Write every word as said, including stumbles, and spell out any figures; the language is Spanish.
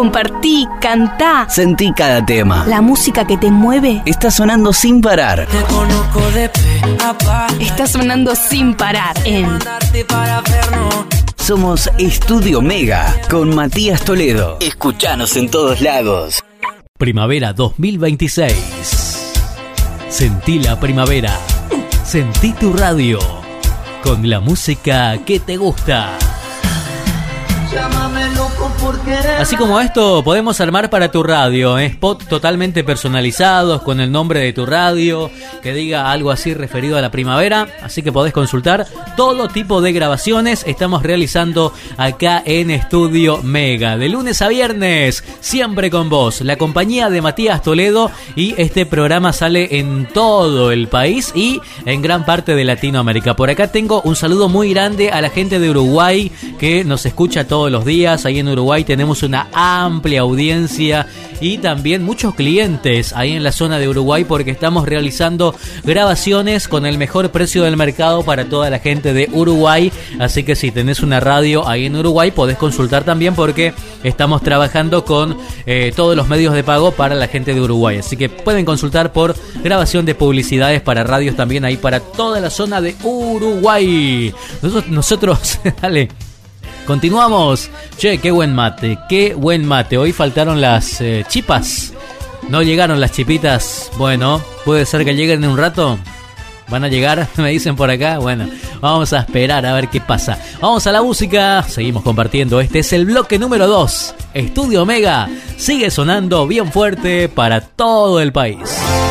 compartí, cantá. Sentí cada tema. La música que te mueve está sonando sin parar. Te conozco de pe a pa. Está sonando sin parar en Somos Estudio Mega con Matías Toledo. Escuchanos en todos lados. Primavera dos mil veintiséis. Sentí la primavera. Sentí tu radio. Con la música que te gusta. Así como esto, podemos armar para tu radio ¿eh? spot totalmente personalizados con el nombre de tu radio, que diga algo así referido a la primavera. Así que podés consultar todo tipo de grabaciones. Estamos realizando acá en Estudio Mega, de lunes a viernes, siempre con vos, la compañía de Matías Toledo. Y este programa sale en todo el país y en gran parte de Latinoamérica. Por acá tengo un saludo muy grande a la gente de Uruguay que nos escucha todos los días. Ahí en Uruguay tenemos una amplia audiencia y también muchos clientes ahí en la zona de Uruguay, porque estamos realizando grabaciones con el mejor precio del mercado para toda la gente de Uruguay. Así que si tenés una radio ahí en Uruguay, podés consultar también, porque estamos trabajando con eh, todos los medios de pago para la gente de Uruguay. Así que pueden consultar por grabación de publicidades para radios también ahí para toda la zona de Uruguay. Nosotros, nosotros dale. Continuamos. Che, qué buen mate, qué buen mate. Hoy faltaron las eh, chipas. No llegaron las chipitas. Bueno, puede ser que lleguen en un rato. ¿Van a llegar? Me dicen por acá. Bueno, vamos a esperar a ver qué pasa. Vamos a la música. Seguimos compartiendo. Este es el bloque número dos. Estudio Mega sigue sonando bien fuerte para todo el país.